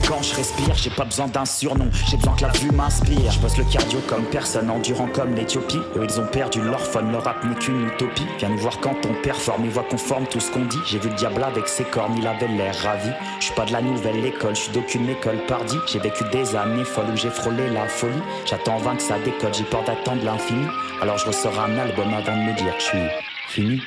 quand je respire, j'ai pas besoin d'un surnom, j'ai besoin que la vue m'inspire. Je bosse le cardio comme personne, endurant comme l'Éthiopie. Eux ils ont perdu leur fun, leur rap n'est qu'une utopie. Viens nous voir quand on performe, et voit conforme tout ce qu'on dit. J'ai vu le diable avec ses cornes, il avait l'air ravi. Je suis pas de la nouvelle école, je suis d'aucune école pardi. J'ai vécu des années folles où j'ai frôlé la folie. J'attends en vain que ça décolle, j'ai peur d'attendre l'infini. Alors je ressors un album avant de me dire que je suis fini.